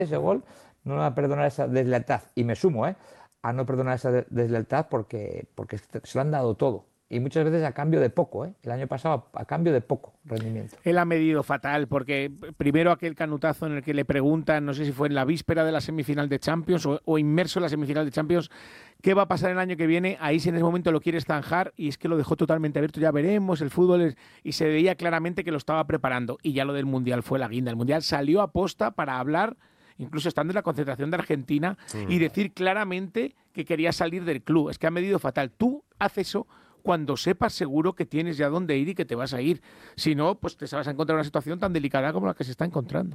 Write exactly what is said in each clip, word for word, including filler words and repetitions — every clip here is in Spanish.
ese gol, no va a perdonar esa deslealtad. Y me sumo, ¿eh? A no perdonar esa de- deslealtad porque, porque se lo han dado todo. Y muchas veces a cambio de poco, ¿eh? El año pasado a, a cambio de poco rendimiento. Él ha medido fatal, porque primero aquel canutazo en el que le preguntan, no sé si fue en la víspera de la semifinal de Champions o, o inmerso en la semifinal de Champions, ¿qué va a pasar el año que viene? Ahí si en ese momento lo quieres zanjar y es que lo dejó totalmente abierto, ya veremos, el fútbol es... y se veía claramente que lo estaba preparando. Y ya lo del Mundial fue la guinda. El Mundial salió a posta para hablar, incluso estando en la concentración de Argentina, mm. y decir claramente que quería salir del club. Es que ha medido fatal. Tú haces eso cuando sepas seguro que tienes ya dónde ir y que te vas a ir. Si no, pues te vas a encontrar una situación tan delicada como la que se está encontrando.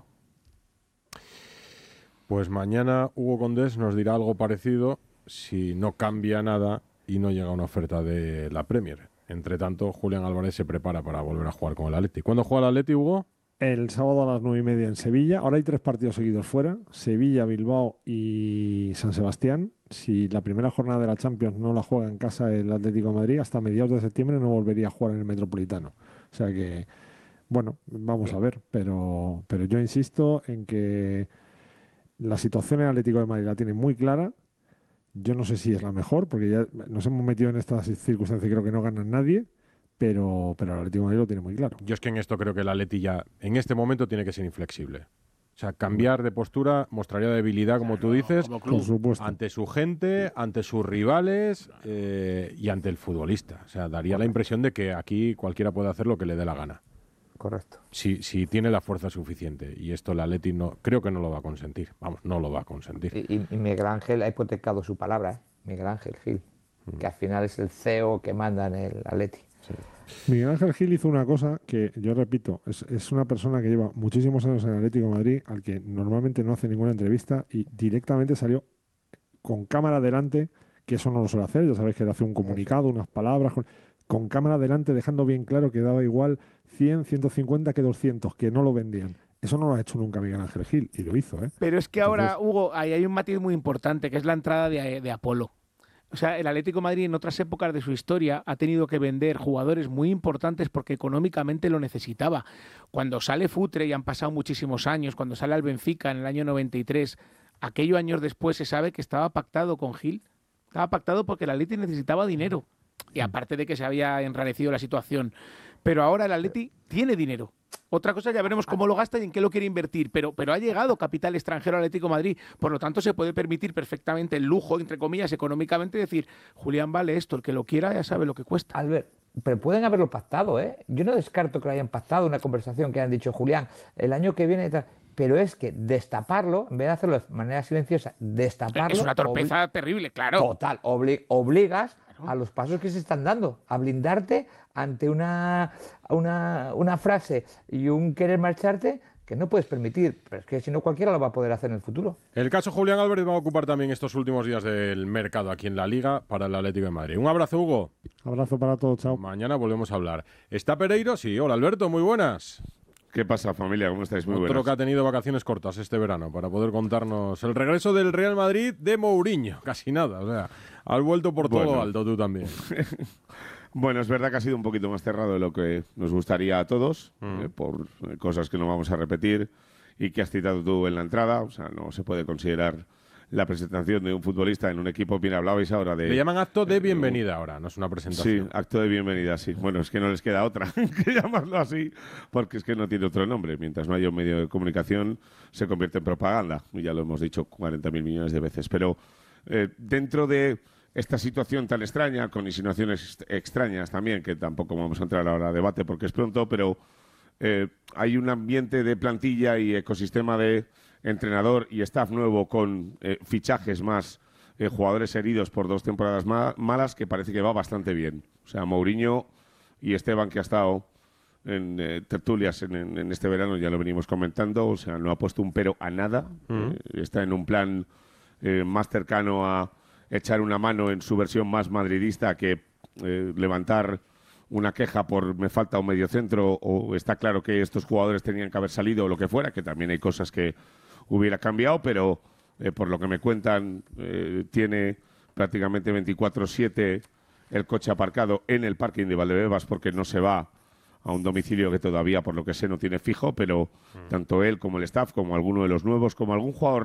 Pues mañana Hugo Condés nos dirá algo parecido si no cambia nada y no llega una oferta de la Premier. Entre tanto, Julián Álvarez se prepara para volver a jugar con el Atleti. ¿Cuándo juega el Atleti, Hugo? El sábado a las nueve y media en Sevilla. Ahora hay tres partidos seguidos fuera. Sevilla, Bilbao y San Sebastián. Si la primera jornada de la Champions no la juega en casa el Atlético de Madrid, hasta mediados de septiembre no volvería a jugar en el Metropolitano. O sea que, bueno, vamos a ver. Pero, pero yo insisto en que la situación en el Atlético de Madrid la tiene muy clara. Yo no sé si es la mejor, porque ya nos hemos metido en estas circunstancias y creo que no gana nadie. Pero, pero el Atlético de Madrid lo tiene muy claro. Yo es que en esto creo que el Atleti ya, en este momento, tiene que ser inflexible. O sea, cambiar de postura mostraría debilidad, como tú dices, Por supuesto. ante su gente, ante sus rivales eh, y ante el futbolista. O sea, daría la impresión de que aquí cualquiera puede hacer lo que le dé la gana. Correcto. Si, si tiene la fuerza suficiente. Y esto el Atleti no, creo que no lo va a consentir. Vamos, no lo va a consentir. Y, y, y Miguel Ángel ha hipotecado su palabra, ¿eh? Miguel Ángel Gil, mm. que al final es el C E O que manda en el Atleti. Sí. Miguel Ángel Gil hizo una cosa que, yo repito, es, es una persona que lleva muchísimos años en el Atlético de Madrid, al que normalmente no hace ninguna entrevista, y directamente salió con cámara delante, que eso no lo suele hacer, ya sabéis que le hace un comunicado, unas palabras, con, con cámara delante, dejando bien claro que daba igual cien, ciento cincuenta que doscientos, que no lo vendían. Eso no lo ha hecho nunca Miguel Ángel Gil, y lo hizo, ¿eh? Pero es que Entonces, ahora, Hugo, ahí hay un matiz muy importante, que es la entrada de, de Apolo. O sea, el Atlético de Madrid en otras épocas de su historia ha tenido que vender jugadores muy importantes porque económicamente lo necesitaba. Cuando sale Futre, y han pasado muchísimos años, cuando sale al Benfica en el año noventa y tres, aquellos años después se sabe que estaba pactado con Gil. Estaba pactado porque el Atleti necesitaba dinero. Y aparte de que se había enrarecido la situación. Pero ahora el Atleti tiene dinero. Otra cosa, ya veremos cómo lo gasta y en qué lo quiere invertir, pero, pero ha llegado capital extranjero al Atlético de Madrid, por lo tanto se puede permitir perfectamente el lujo, entre comillas, económicamente, decir, Julián vale esto, el que lo quiera ya sabe lo que cuesta. Albert, pero pueden haberlo pactado, ¿eh? Yo no descarto que lo hayan pactado, una conversación que hayan dicho, Julián, el año que viene, tal, pero es que destaparlo, en vez de hacerlo de manera silenciosa, destaparlo... Es una torpeza terrible, claro. Total, obli obligas a los pasos que se están dando, a blindarte ante una, una, una frase y un querer marcharte que no puedes permitir, pero es que si no cualquiera lo va a poder hacer en el futuro. El caso Julián Álvarez va a ocupar también estos últimos días del mercado aquí en la Liga para el Atlético de Madrid. Un abrazo, Hugo. Abrazo para todos, chao. Mañana volvemos a hablar. ¿Está Pereiro? Sí. Hola, Alberto, muy buenas. ¿Qué pasa, familia? ¿Cómo estáis? Muy Otro buenas. que ha tenido vacaciones cortas este verano para poder contarnos el regreso del Real Madrid de Mourinho. Casi nada, o sea, has vuelto por todo bueno. alto tú también. Bueno, es verdad que ha sido un poquito más cerrado de lo que nos gustaría a todos, Mm. eh, por eh, cosas que no vamos a repetir y que has citado tú en la entrada. O sea, no se puede considerar la presentación de un futbolista en un equipo. Bien, hablabais ahora de... Le llaman acto de eh, bienvenida ahora, no es una Sí, presentación. acto de bienvenida, sí. Bueno, es que no les queda otra que llamarlo así, porque es que no tiene otro nombre. Mientras no haya un medio de comunicación, se convierte en propaganda. Ya lo hemos dicho cuarenta mil millones de veces. Pero eh, dentro de esta situación tan extraña, con insinuaciones extrañas también, que tampoco vamos a entrar ahora a debate porque es pronto, pero eh, hay un ambiente de plantilla y ecosistema de entrenador y staff nuevo con eh, fichajes más, eh, jugadores heridos por dos temporadas ma malas, que parece que va bastante bien. O sea, Mourinho y Esteban, que ha estado en eh, tertulias en, en, en este verano, ya lo venimos comentando, o sea, no ha puesto un pero a nada. Mm. Eh, está en un plan eh, más cercano a echar una mano en su versión más madridista que eh, levantar una queja por me falta un mediocentro o está claro que estos jugadores tenían que haber salido o lo que fuera, que también hay cosas que hubiera cambiado, pero eh, por lo que me cuentan eh, tiene prácticamente veinticuatro siete el coche aparcado en el parking de Valdebebas porque no se va a un domicilio que todavía, por lo que sé, no tiene fijo, pero tanto él como el staff, como alguno de los nuevos, como algún jugador